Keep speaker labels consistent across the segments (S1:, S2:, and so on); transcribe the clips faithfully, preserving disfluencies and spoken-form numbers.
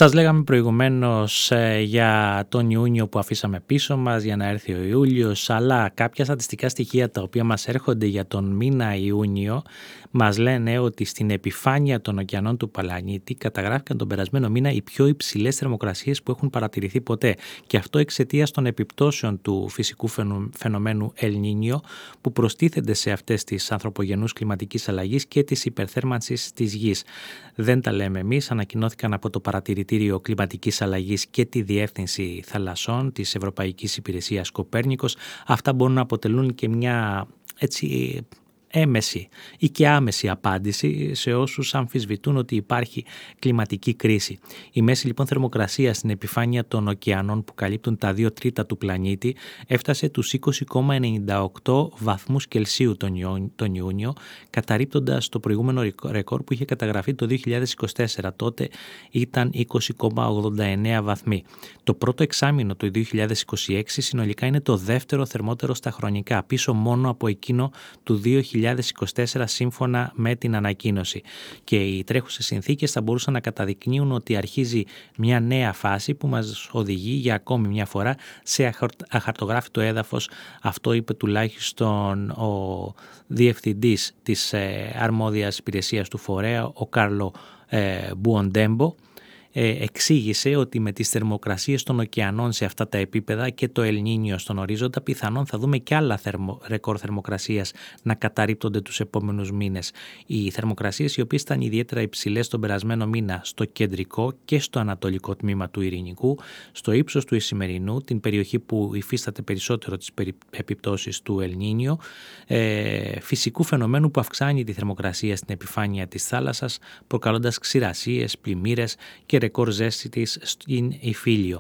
S1: Σας λέγαμε προηγουμένως ε, για τον Ιούνιο που αφήσαμε πίσω μας για να έρθει ο Ιούλιος, αλλά κάποια στατιστικά στοιχεία τα οποία μας έρχονται για τον μήνα Ιούνιο μας λένε ότι στην επιφάνεια των ωκεανών του πλανήτη καταγράφηκαν τον περασμένο μήνα οι πιο υψηλές θερμοκρασίες που έχουν παρατηρηθεί ποτέ, και αυτό εξαιτίας των επιπτώσεων του φυσικού φαινομένου El Niño που προστίθενται σε αυτές τις ανθρωπογενούς κλιματικής αλλαγής και της υπερθέρμανσης της γης. Δεν τα λέμε εμείς, ανακοινώθηκαν από το Παρατηρητήριο Κλιματικής Αλλαγής και τη Διεύθυνση Θαλασσών της Ευρωπαϊκής Υπηρεσίας Κοπέρνικος. Αυτά μπορούν να αποτελούν και μια έτσι έμεση ή και άμεση απάντηση σε όσους αμφισβητούν ότι υπάρχει κλιματική κρίση. Η μέση λοιπόν θερμοκρασία στην επιφάνεια των ωκεανών που καλύπτουν τα δύο τρίτα του πλανήτη έφτασε τους είκοσι κόμμα ενενήντα οκτώ βαθμούς Κελσίου τον, Ιό, τον Ιούνιο, καταρρίπτοντας το προηγούμενο ρεκόρ που είχε καταγραφεί το δύο χιλιάδες είκοσι τέσσερα. Τότε ήταν είκοσι κόμμα ογδόντα εννέα βαθμοί. Το πρώτο εξάμηνο του δύο χιλιάδες είκοσι έξι συνολικά είναι το δεύτερο θερμότερο στα χρονικά, πίσω μόνο από εκείνο του δύο χιλιάδες είκοσι τέσσερα σύμφωνα με την ανακοίνωση. Και οι τρέχουσες συνθήκες θα μπορούσαν να καταδεικνύουν ότι αρχίζει μια νέα φάση που μας οδηγεί για ακόμη μια φορά σε αχαρτογράφητο έδαφος. Αυτό είπε τουλάχιστον ο διευθυντής της αρμόδιας υπηρεσίας του φορέα, ο Κάρλο Μπουοντέμπο. Ε, εξήγησε ότι με τις θερμοκρασίες των ωκεανών σε αυτά τα επίπεδα και το El Niño στον ορίζοντα πιθανόν θα δούμε και άλλα θερμο, ρεκόρ θερμοκρασίας να καταρρίπτονται τους επόμενους μήνες. Οι θερμοκρασίες οι οποίες ήταν ιδιαίτερα υψηλές τον περασμένο μήνα στο κεντρικό και στο ανατολικό τμήμα του Ειρηνικού, στο ύψος του Ισημερινού, την περιοχή που υφίσταται περισσότερο τις επιπτώσεις του El Niño, ε, φυσικού φαινομένου που αυξάνει τη θερμοκρασία στην επιφάνεια της θάλασσας, προκαλώντας ξηρασίες, πλημμύρες και ρεκόρ ζέστη της στην Ιφίλιο.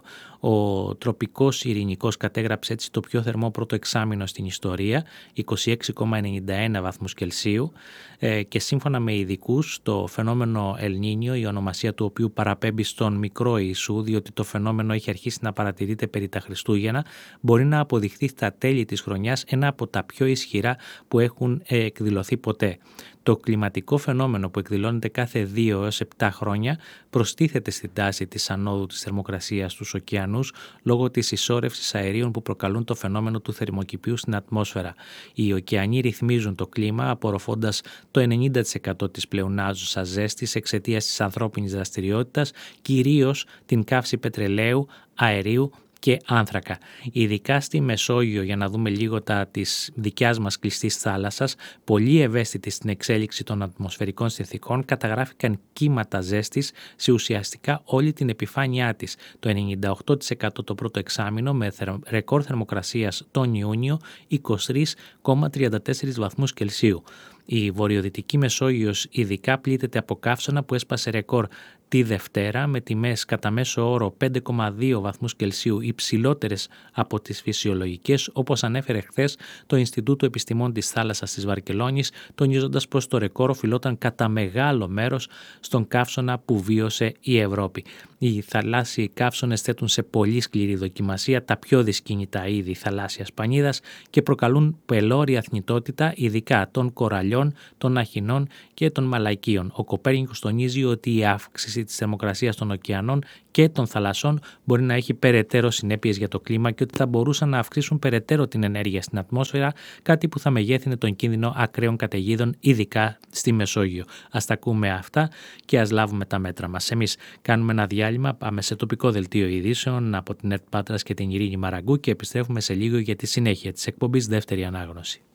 S1: Ο τροπικός ειρηνικός κατέγραψε έτσι το πιο θερμό πρώτο εξάμηνο στην ιστορία, είκοσι έξι κόμμα ενενήντα ένα βαθμούς Κελσίου, και σύμφωνα με ειδικούς το φαινόμενο El Niño, η ονομασία του οποίου παραπέμπει στον μικρό Ιησού, διότι το φαινόμενο έχει αρχίσει να παρατηρείται περί τα Χριστούγεννα, μπορεί να αποδειχθεί στα τέλη της χρονιάς ένα από τα πιο ισχυρά που έχουν εκδηλωθεί ποτέ. Το κλιματικό φαινόμενο που εκδηλώνεται κάθε δύο έως επτά χρόνια προστίθεται στην τάση της ανόδου της θερμοκρασίας στους ωκεανούς λόγω της ισόρευσης αερίων που προκαλούν το φαινόμενο του θερμοκηπίου στην ατμόσφαιρα. Οι ωκεανοί ρυθμίζουν το κλίμα απορροφώντας το ενενήντα τοις εκατό της πλεονάζουσας ζέστης εξαιτίας της ανθρώπινης δραστηριότητας, κυρίως την καύση πετρελαίου, αερίου και άνθρακα. Ειδικά στη Μεσόγειο, για να δούμε λίγο τα της δικιάς μας κλειστής θάλασσας, πολύ ευαίσθητη στην εξέλιξη των ατμοσφαιρικών συνθηκών, καταγράφηκαν κύματα ζέστης σε ουσιαστικά όλη την επιφάνειά της. Το ενενήντα οκτώ τοις εκατό το πρώτο εξάμηνο, με ρεκόρ θερμοκρασίας τον Ιούνιο είκοσι τρία κόμμα τριάντα τέσσερα βαθμούς Κελσίου. Η βορειοδυτική Μεσόγειος ειδικά πλήττεται από καύσωνα που έσπασε ρεκόρ τη Δευτέρα με τιμές κατά μέσο όρο πέντε κόμμα δύο βαθμούς Κελσίου υψηλότερες από τις φυσιολογικές, όπως ανέφερε χθες το Ινστιτούτο Επιστημών της Θάλασσας της Βαρκελόνης, τονίζοντας πως το ρεκόρ οφειλόταν κατά μεγάλο μέρος στον καύσωνα που βίωσε η Ευρώπη. Οι θαλάσσιοι καύσωνες θέτουν σε πολύ σκληρή δοκιμασία τα πιο δυσκίνητα είδη θαλάσσιας πανίδας και προκαλούν πελώρια θνητότητα, ειδικά των κοραλιών, των αχινών και των μαλαϊκίων. Ο Κοπέρνικος τονίζει ότι η αύξηση της θερμοκρασίας των ωκεανών και των θαλασσών μπορεί να έχει περαιτέρω συνέπειες για το κλίμα και ότι θα μπορούσαν να αυξήσουν περαιτέρω την ενέργεια στην ατμόσφαιρα, κάτι που θα μεγέθυνε τον κίνδυνο ακραίων καταιγίδων, ειδικά στη Μεσόγειο. Ας τα ακούμε αυτά και ας λάβουμε τα μέτρα μας. Εμείς κάνουμε ένα διάλειμμα, πάμε σε τοπικό δελτίο ειδήσεων από την ΕΡΤ Πάτρας και την Ειρήνη Μαραγκού και επιστρέφουμε σε λίγο για τη συνέχεια της εκπομπής Δεύτερη Ανάγνωση.